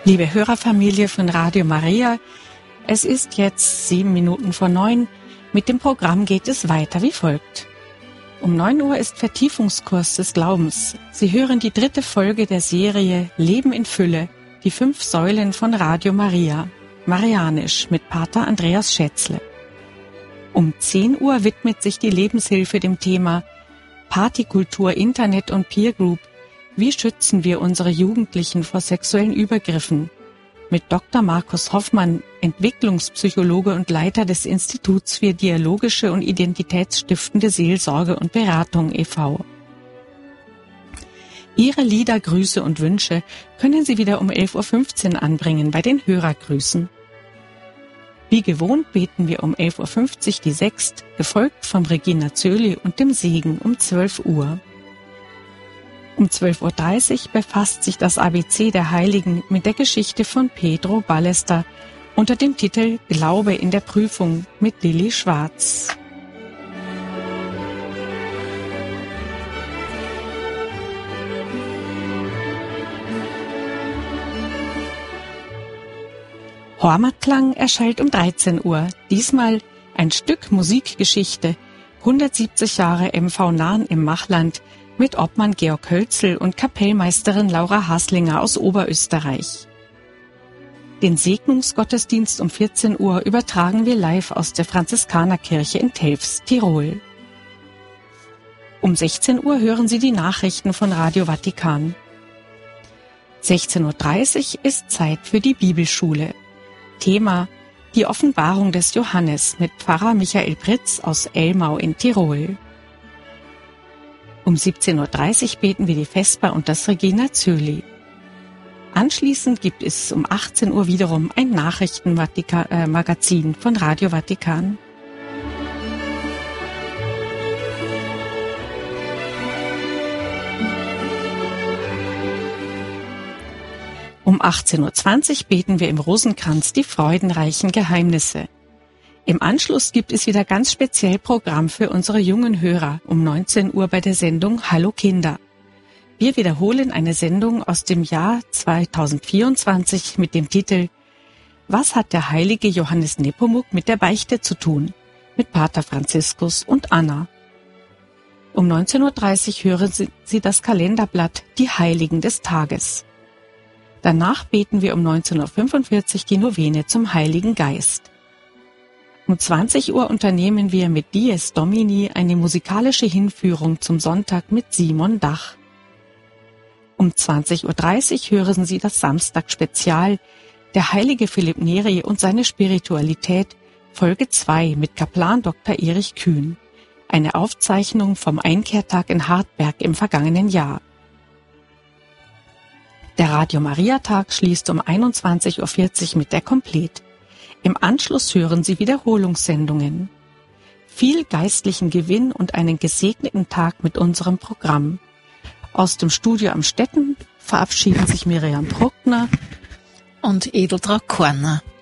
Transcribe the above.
Liebe Hörerfamilie von Radio Maria, es ist jetzt 7:07. Mit dem Programm geht es weiter wie folgt. Um 9 Uhr ist Vertiefungskurs des Glaubens. Sie hören die 3. Folge der Serie Leben in Fülle, die 5 Säulen von Radio Maria, Marianisch mit Pater Andreas Schätzle. Um 10 Uhr widmet sich die Lebenshilfe dem Thema Partykultur, Internet und Peer Group. Wie schützen wir unsere Jugendlichen vor sexuellen Übergriffen? Mit Dr. Markus Hoffmann, Entwicklungspsychologe und Leiter des Instituts für dialogische und identitätsstiftende Seelsorge und Beratung e.V. Ihre Lieder, Grüße und Wünsche können Sie wieder um 11:15 Uhr anbringen bei den Hörergrüßen. Wie gewohnt beten wir um 11:50 Uhr die Sext, gefolgt von Regina Zöli und dem Segen um 12 Uhr. Um 12:30 Uhr befasst sich das ABC der Heiligen mit der Geschichte von Pedro Ballester unter dem Titel Glaube in der Prüfung mit Lilly Schwarz. Hormatklang erschallt um 13 Uhr, diesmal ein Stück Musikgeschichte, 170 Jahre MV Nahen im Machland, mit Obmann Georg Hölzel und Kapellmeisterin Laura Haslinger aus Oberösterreich. Den Segnungsgottesdienst um 14 Uhr übertragen wir live aus der Franziskanerkirche in Telfs, Tirol. Um 16 Uhr hören Sie die Nachrichten von Radio Vatikan. 16:30 Uhr ist Zeit für die Bibelschule. Thema: Die Offenbarung des Johannes mit Pfarrer Michael Pritz aus Elmau in Tirol. Um 17:30 Uhr beten wir die Vesper und das Regina Zöli. Anschließend gibt es um 18 Uhr wiederum ein Nachrichtenmagazin von Radio Vatikan. Um 18:20 Uhr beten wir im Rosenkranz die freudenreichen Geheimnisse. Im Anschluss gibt es wieder ganz speziell Programm für unsere jungen Hörer um 19 Uhr bei der Sendung Hallo Kinder. Wir wiederholen eine Sendung aus dem Jahr 2024 mit dem Titel Was hat der heilige Johannes Nepomuk mit der Beichte zu tun? Mit Pater Franziskus und Anna. Um 19:30 Uhr hören Sie das Kalenderblatt Die Heiligen des Tages. Danach beten wir um 19:45 Uhr die Novene zum Heiligen Geist. Um 20 Uhr unternehmen wir mit Dies Domini eine musikalische Hinführung zum Sonntag mit Simon Dach. Um 20:30 Uhr hören Sie das Samstag-Spezial Der heilige Philipp Neri und seine Spiritualität, Folge 2 mit Kaplan Dr. Erich Kühn. Eine Aufzeichnung vom Einkehrtag in Hartberg im vergangenen Jahr. Der Radio-Maria-Tag schließt um 21:40 Uhr mit der Komplet. Im Anschluss hören Sie Wiederholungssendungen. Viel geistlichen Gewinn und einen gesegneten Tag mit unserem Programm. Aus dem Studio am Stetten verabschieden sich Miriam Bruckner und Edeltraud Korner.